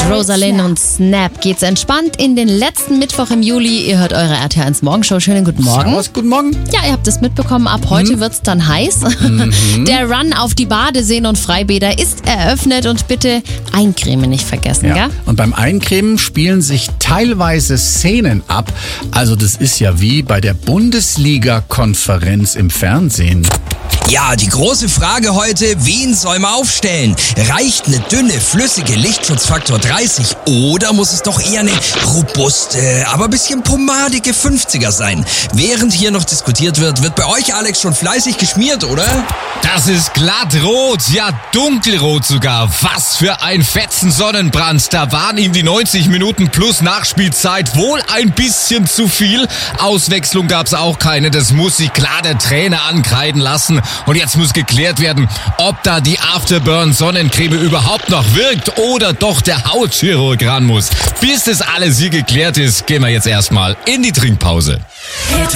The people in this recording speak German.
Rosalind und Snap geht's entspannt in den letzten Mittwoch im Juli. Ihr hört eure RTL1 Morgenshow. Schönen guten Morgen. Servus, guten Morgen. Ja, ihr habt es mitbekommen, ab heute wird's dann heiß. Der Run auf die Badeseen und Freibäder ist eröffnet und bitte eincremen nicht vergessen, gell? Und beim Eincremen spielen sich teilweise Szenen ab. Also das ist ja wie bei der Bundesliga-Konferenz im Fernsehen. Ja, die große Frage heute, wen soll man aufstellen? Reicht eine dünne, flüssige Lichtschutzfaktor 30 oder muss es doch eher eine robuste, aber ein bisschen pomadige 50er sein? Während hier noch diskutiert wird bei euch, Alex, schon fleißig geschmiert, oder? Das ist glattrot, ja dunkelrot sogar. Was für ein fetzen Sonnenbrand. Da waren ihm die 90 Minuten plus Nachspielzeit wohl ein bisschen zu viel. Auswechslung gab's auch keine, das muss sich klar der Trainer ankreiden lassen. Und jetzt muss geklärt werden, ob da die Afterburn-Sonnencreme überhaupt noch wirkt oder doch der Hautchirurg ran muss. Bis das alles hier geklärt ist, gehen wir jetzt erstmal in die Trinkpause.